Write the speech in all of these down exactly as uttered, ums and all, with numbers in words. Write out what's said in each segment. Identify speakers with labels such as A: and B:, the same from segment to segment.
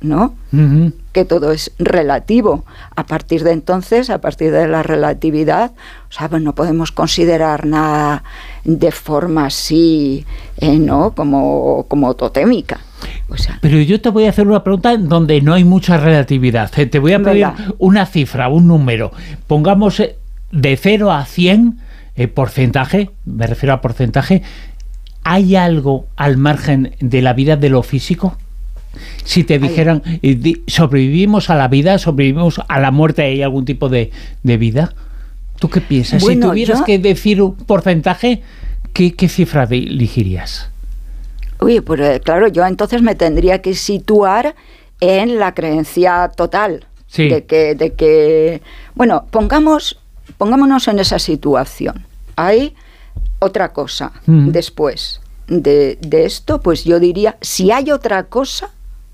A: ¿no? Uh-huh. Que todo es relativo. A partir de entonces, a partir de la relatividad, o sea, pues no podemos considerar nada de forma así, eh, ¿no? Como, como totémica. O sea,
B: pero yo te voy a hacer una pregunta en donde no hay mucha relatividad. Te voy a pedir ¿verdad? Una cifra, un número. Pongamos de cero a cien eh, porcentaje, me refiero a porcentaje. ¿Hay algo al margen de la vida de lo físico? Si te dijeran, sobrevivimos a la vida, sobrevivimos a la muerte, ¿hay algún tipo de, de vida? ¿Tú qué piensas? Bueno, si tuvieras yo... que decir un porcentaje, ¿qué, qué cifra elegirías?
A: Uy, pues claro, yo entonces me tendría que situar en la creencia total. Sí. De que, de que, bueno, pongamos, pongámonos en esa situación. Hay otra cosa mm. después de, de esto, pues yo diría, si hay otra cosa,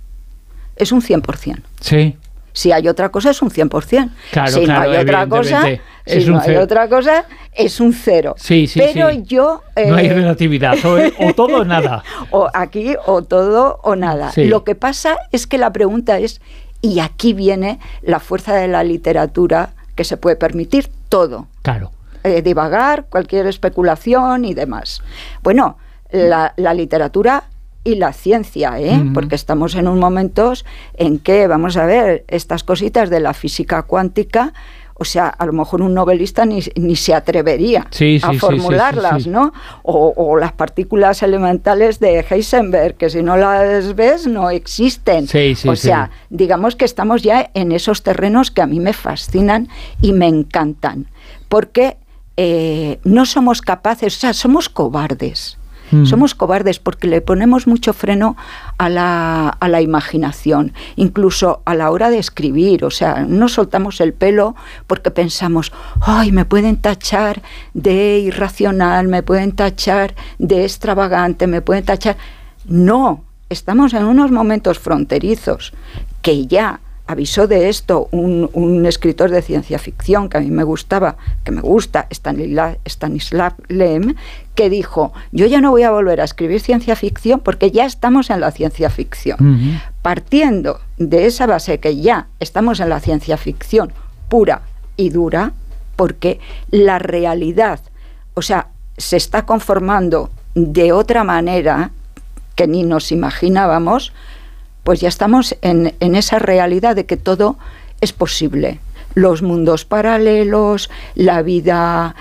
A: es un cien por ciento.
B: Sí.
A: Si hay otra cosa, es un cien por ciento.
B: Claro,
A: si
B: claro,
A: no hay otra cosa,
B: es
A: si
B: un
A: no hay otra cosa, es un cero.
B: Sí, sí,
A: Pero
B: sí.
A: yo... Eh,
B: no hay relatividad, o, o todo o nada.
A: O aquí, o todo o nada. Sí. Lo que pasa es que la pregunta es, y aquí viene la fuerza de la literatura, que se puede permitir todo.
B: Claro.
A: Eh, divagar, cualquier especulación y demás. Bueno, la, la literatura y la ciencia, ¿eh? Uh-huh. Porque estamos en un momento en que, vamos a ver, estas cositas de la física cuántica, o sea, a lo mejor un novelista ni, ni se atrevería
B: sí, sí,
A: a formularlas, sí, sí, sí. ¿no? O, o las partículas elementales de Heisenberg, que si no las ves, no existen.
B: Sí, sí,
A: o sea,
B: sí.
A: digamos que estamos ya en esos terrenos que a mí me fascinan y me encantan. Porque eh, no somos capaces, o sea, somos cobardes. Mm. Somos cobardes porque le ponemos mucho freno a la, a la imaginación, incluso a la hora de escribir. O sea, no soltamos el pelo porque pensamos, ay, me pueden tachar de irracional, me pueden tachar de extravagante, me pueden tachar... No, estamos en unos momentos fronterizos que ya... Avisó de esto un, un escritor de ciencia ficción que a mí me gustaba, que me gusta, Stanislav, Stanislav Lem, que dijo, yo ya no voy a volver a escribir ciencia ficción porque ya estamos en la ciencia ficción. Uh-huh. Partiendo de esa base que ya estamos en la ciencia ficción pura y dura, porque la realidad, o sea, se está conformando de otra manera que ni nos imaginábamos, pues ya estamos en, en esa realidad de que todo es posible. Los mundos paralelos, la vida,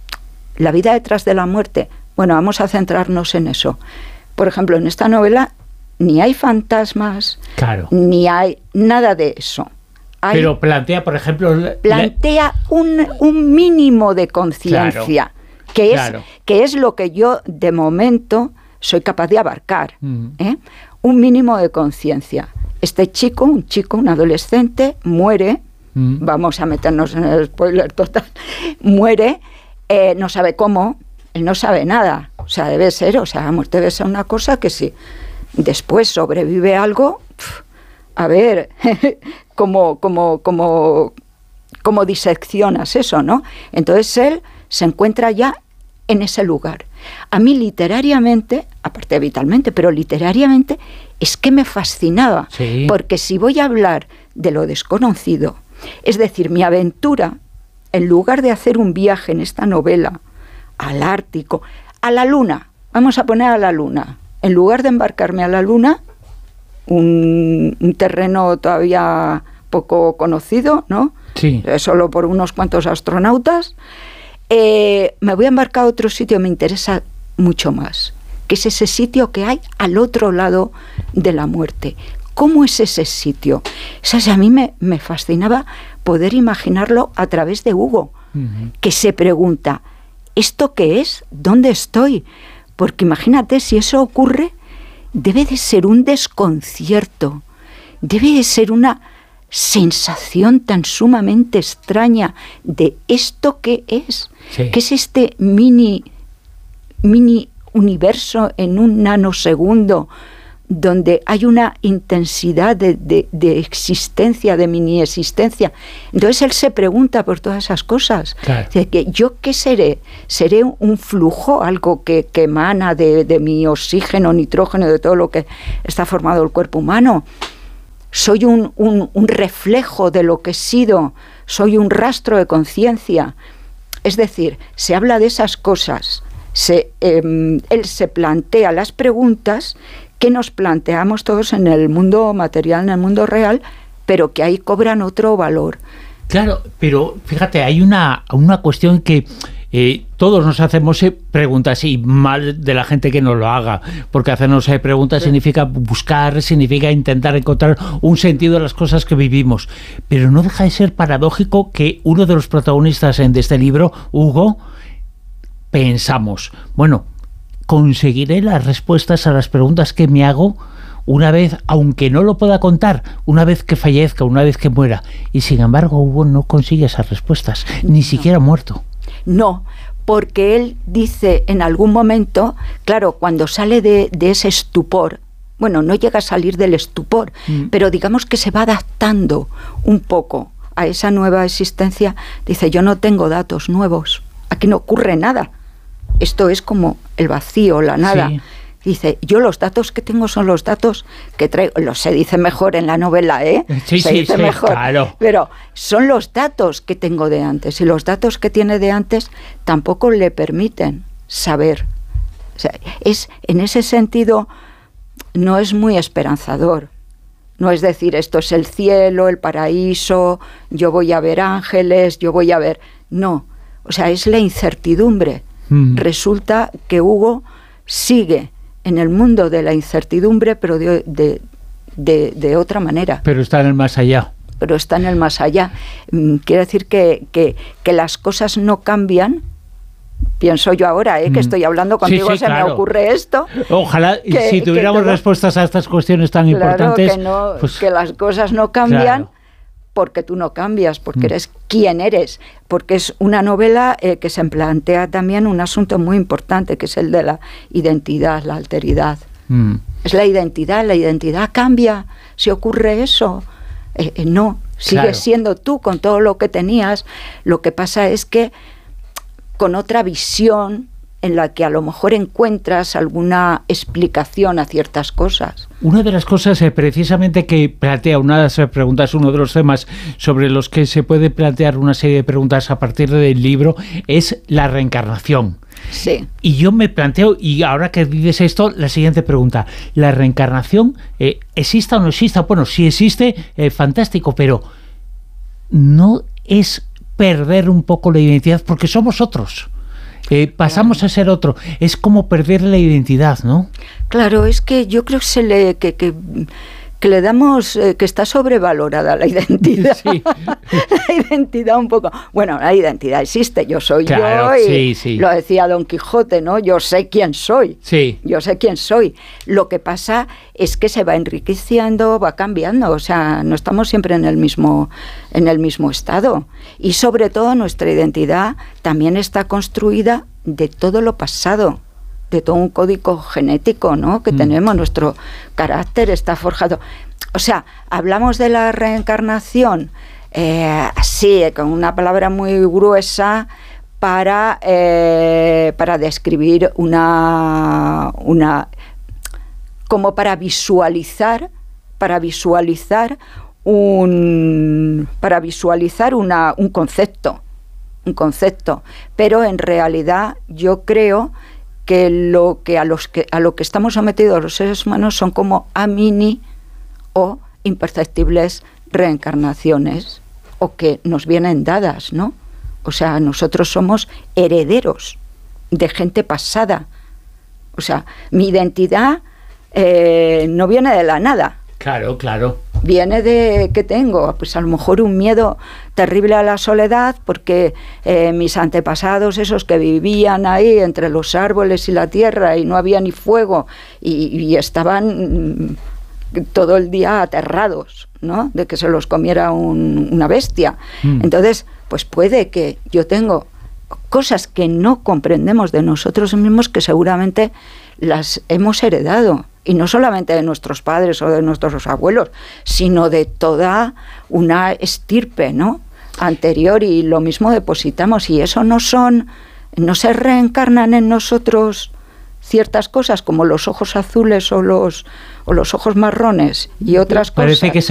A: la vida detrás de la muerte. Bueno, vamos a centrarnos en eso. Por ejemplo, en esta novela ni hay fantasmas,
B: claro.
A: ni hay nada de eso. Hay,
B: Pero plantea, por ejemplo...
A: Plantea un, un mínimo de conciencia, claro, que, claro. es, que es lo que yo, de momento, soy capaz de abarcar, mm. ¿eh? Un mínimo de conciencia. Este chico, un chico, un adolescente, muere, mm. vamos a meternos en el spoiler total, muere, eh, no sabe cómo, él no sabe nada, o sea, debe ser, o sea, la muerte debe ser una cosa que si después sobrevive algo, pff, a ver, cómo, cómo, cómo, cómo diseccionas eso, ¿no? Entonces él se encuentra ya en ese lugar. A mí literariamente, aparte vitalmente, pero literariamente es que me fascinaba,
B: sí.
A: porque si voy a hablar de lo desconocido, es decir, mi aventura, en lugar de hacer un viaje en esta novela al Ártico, a la Luna, vamos a poner a la Luna, en lugar de embarcarme a la Luna, un, un terreno todavía poco conocido, ¿no?
B: Sí.
A: Solo por unos cuantos astronautas, Eh, me voy a embarcar a otro sitio que me interesa mucho más, que es ese sitio que hay al otro lado de la muerte. ¿Cómo es ese sitio? O sea, a mí me, me fascinaba poder imaginarlo a través de Hugo, uh-huh. que se pregunta, ¿esto qué es? ¿Dónde estoy? Porque imagínate, si eso ocurre, debe de ser un desconcierto, debe de ser una sensación tan sumamente extraña de esto que es,
B: sí.
A: que es este mini, mini universo en un nanosegundo donde hay una intensidad de, de, de existencia, de mini existencia. Entonces él se pregunta por todas esas cosas.
B: Claro.
A: De que ¿yo qué seré? ¿Seré un flujo, algo que, que emana de, de mi oxígeno, nitrógeno, de todo lo que está formado el cuerpo humano? soy un, un, un reflejo de lo que he sido, soy un rastro de conciencia. Es decir, se habla de esas cosas, se, eh, él se plantea las preguntas que nos planteamos todos en el mundo material, en el mundo real, pero que ahí cobran otro valor.
B: Claro, pero fíjate, hay una, una cuestión que eh, todos nos hacemos eh, preguntas, y mal de la gente que no lo haga, porque hacernos eh, preguntas sí. significa buscar, significa intentar encontrar un sentido de las cosas que vivimos. Pero no deja de ser paradójico que uno de los protagonistas de este libro, Hugo, pensamos, bueno, conseguiré las respuestas a las preguntas que me hago una vez, aunque no lo pueda contar, una vez que fallezca, una vez que muera. Y sin embargo, Hugo no consigue esas respuestas, ni no. siquiera muerto.
A: No, porque él dice en algún momento, claro, cuando sale de, de ese estupor, bueno, no llega a salir del estupor, mm. pero digamos que se va adaptando un poco a esa nueva existencia, dice, yo no tengo datos nuevos, aquí no ocurre nada, esto es como el vacío, la nada. Sí. Dice, yo los datos que tengo son los datos que traigo, lo se dice mejor en la novela, ¿eh?
B: Sí,
A: se
B: sí,
A: dice
B: sí,
A: mejor,
B: claro.
A: Pero son los datos que tengo de antes, y los datos que tiene de antes tampoco le permiten saber. O sea, es, en ese sentido, no es muy esperanzador. No es decir, esto es el cielo, el paraíso, yo voy a ver ángeles, yo voy a ver... No, o sea, es la incertidumbre. Mm. Resulta que Hugo sigue en el mundo de la incertidumbre, pero de, de, de, de otra manera.
B: Pero está en el más allá.
A: Pero está en el más allá. Quiere decir que, que, que las cosas no cambian. Pienso yo ahora, ¿eh? que estoy hablando contigo, sí, sí, se claro. me ocurre esto.
B: Ojalá, que, si tuviéramos tengo, respuestas a estas cuestiones tan
A: claro,
B: importantes...
A: Que, no,
B: pues,
A: que las cosas no cambian... Claro. Porque tú no cambias, porque eres quien eres, porque es una novela eh, que se plantea también un asunto muy importante, que es el de la identidad, la alteridad. Mm. Es la identidad, la identidad cambia si ocurre eso. Eh, eh, no, sigues claro. siendo tú con todo lo que tenías. Lo que pasa es que con otra visión en la que a lo mejor encuentras alguna explicación a ciertas cosas.
B: Una de las cosas eh, precisamente que plantea, una de las preguntas, uno de los temas sobre los que se puede plantear una serie de preguntas a partir del libro, es la reencarnación.
A: Sí.
B: Y yo me planteo, y ahora que dices esto, la siguiente pregunta. ¿La reencarnación eh, exista o no exista? Bueno, si existe, eh, fantástico, pero ¿no es perder un poco la identidad? Porque somos otros. Eh, pasamos claro. a ser otro. Es como perder la identidad, ¿no?
A: Claro, es que yo creo que se le que, que, que le damos eh, que está sobrevalorada la identidad. Sí. La identidad un poco. Bueno, la identidad existe, yo soy
B: claro,
A: yo y
B: sí, sí.
A: lo decía Don Quijote, ¿no? Yo sé quién soy.
B: Sí.
A: Yo sé quién soy. Lo que pasa es que se va enriqueciendo, va cambiando, o sea, no estamos siempre en el mismo en el mismo estado. Y sobre todo nuestra identidad también está construida de todo lo pasado, de todo un código genético, ¿no? que mm. tenemos, nuestro carácter está forjado. O sea, hablamos de la reencarnación eh, así, con una palabra muy gruesa para, eh, para describir una, una... como para visualizar, para visualizar un... para visualizar una, un concepto, un concepto. Pero en realidad yo creo que lo que a los que a lo que estamos sometidos los seres humanos son como a mini o imperceptibles reencarnaciones, o que nos vienen dadas, ¿no? O sea, nosotros somos herederos de gente pasada. O sea, mi identidad eh, no viene de la nada.
B: Claro, claro.
A: Viene de que tengo, pues a lo mejor un miedo terrible a la soledad, porque eh, mis antepasados, esos que vivían ahí entre los árboles y la tierra y no había ni fuego y, y estaban todo el día aterrados, ¿no? De que se los comiera un, una bestia. Mm. Entonces, pues puede que yo tengo cosas que no comprendemos de nosotros mismos que seguramente las hemos heredado. Y no solamente de nuestros padres o de nuestros abuelos, sino de toda una estirpe, ¿no? anterior, y lo mismo depositamos. Y eso no son, no se reencarnan en nosotros ciertas cosas como los ojos azules o los, o los ojos marrones y otras
B: Parece
A: cosas.
B: Que